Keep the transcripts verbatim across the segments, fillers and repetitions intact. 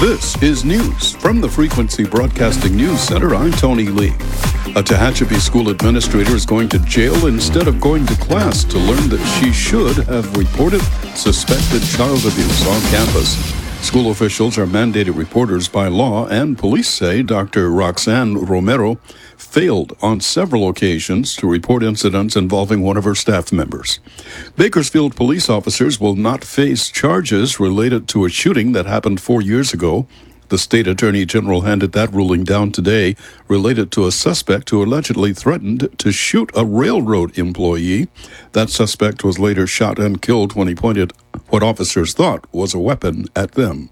This is news from the Frequency Broadcasting News Center. I'm Tony Lee. A Tehachapi school administrator is going to jail instead of going to class to learn that she should have reported suspected child abuse on campus. School officials are mandated reporters by law, and police say Doctor Roxanne Romero failed on several occasions to report incidents involving one of her staff members. Bakersfield police officers will not face charges related to a shooting that happened four years ago. The state attorney general handed that ruling down today, related to a suspect who allegedly threatened to shoot a railroad employee. That suspect was later shot and killed when he pointed what officers thought was a weapon at them.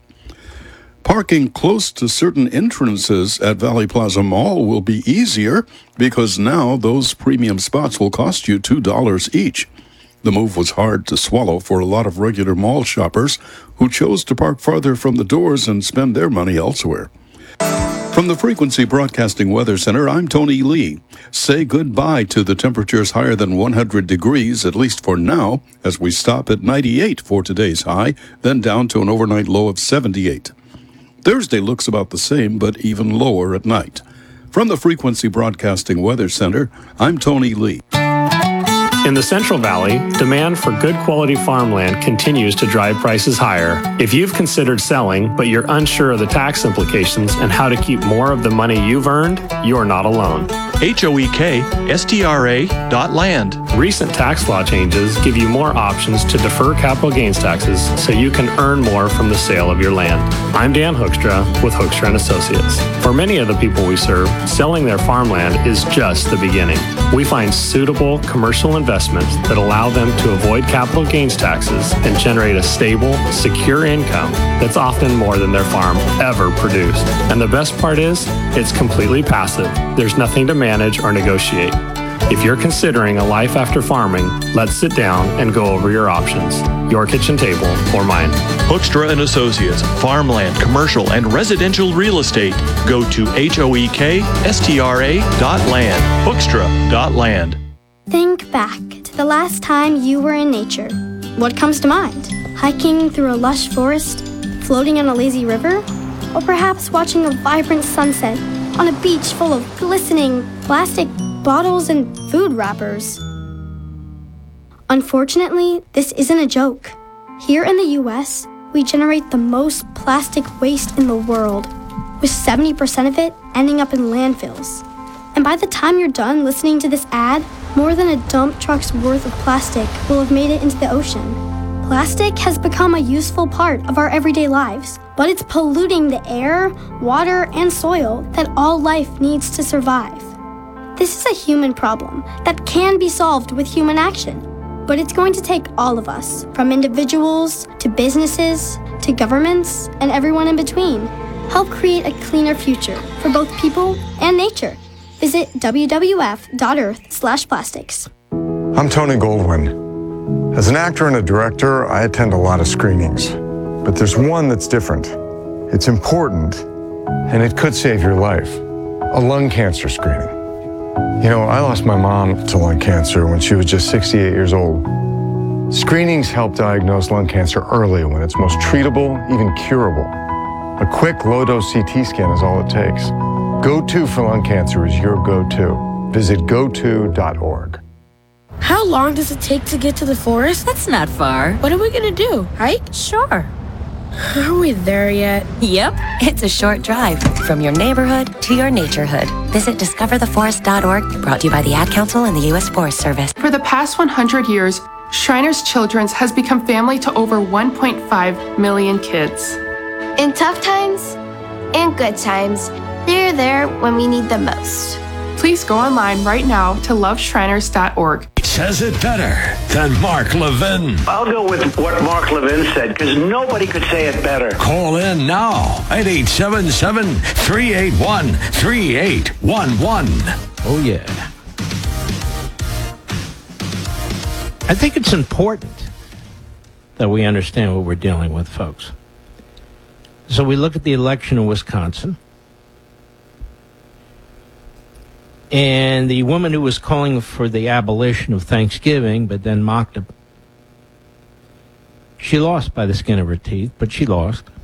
Parking close to certain entrances at Valley Plaza Mall will be easier because now those premium spots will cost you two dollars each. The move was hard to swallow for a lot of regular mall shoppers who chose to park farther from the doors and spend their money elsewhere. From the Frequency Broadcasting Weather Center, I'm Tony Lee. Say goodbye to the temperatures higher than one hundred degrees, at least for now, as we stop at ninety-eight for today's high, then down to an overnight low of seventy-eight. Thursday looks about the same, but even lower at night. From the Frequency Broadcasting Weather Center, I'm Tony Lee. In the Central Valley, demand for good quality farmland continues to drive prices higher. If you've considered selling, but you're unsure of the tax implications and how to keep more of the money you've earned, you're not alone. H O E K S T R A dot land. Recent tax law changes give you more options to defer capital gains taxes so you can earn more from the sale of your land. I'm Dan Hoekstra with Hoekstra and Associates. For many of the people we serve, selling their farmland is just the beginning. We find suitable commercial investments that allow them to avoid capital gains taxes and generate a stable, secure income that's often more than their farm ever produced. And the best part is, it's completely passive. There's nothing to manage or negotiate. If you're considering a life after farming, let's sit down and go over your options. Your kitchen table or mine. Hoekstra and Associates, farmland, commercial, and residential real estate. Go to H O E K S T R A dot land. Hoekstra dot land. Think back to the last time you were in nature. What comes to mind? Hiking through a lush forest? Floating on a lazy river? Or perhaps watching a vibrant sunset on a beach full of glistening plastic bottles and food wrappers? Unfortunately, this isn't a joke. Here in the U S, we generate the most plastic waste in the world, with seventy percent of it ending up in landfills. And by the time you're done listening to this ad, more than a dump truck's worth of plastic will have made it into the ocean. Plastic has become a useful part of our everyday lives, but it's polluting the air, water, and soil that all life needs to survive. This is a human problem that can be solved with human action, but it's going to take all of us, from individuals to businesses to governments and everyone in between, help create a cleaner future for both people and nature. Visit w w f dot earth slash plastics. I'm Tony Goldwyn. As an actor and a director, I attend a lot of screenings. But there's one that's different. It's important, and it could save your life. A lung cancer screening. You know, I lost my mom to lung cancer when she was just sixty-eight years old. Screenings help diagnose lung cancer early when it's most treatable, even curable. A quick low-dose C T scan is all it takes. Go To for lung cancer is your go-to. Visit go to dot org. How long does it take to get to the forest? That's not far. What are we gonna do? Hike? Sure. Are we there yet? Yep, it's a short drive from your neighborhood to your naturehood. Visit discover the forest dot org, brought to you by the Ad Council and the U S Forest Service. For the past one hundred years, Shriners Children's has become family to over one point five million kids. In tough times and good times, they're there when we need them most. Please go online right now to love shriners dot org. Says it better than Mark Levin. I'll go with what Mark Levin said, because nobody could say it better. Call in now at eight seven seven, three eight one, three eight one one. Oh, yeah. I think it's important that we understand what we're dealing with, folks. So we look at the election in Wisconsin. And the woman who was calling for the abolition of Thanksgiving, but then mocked it, she lost by the skin of her teeth, but she lost.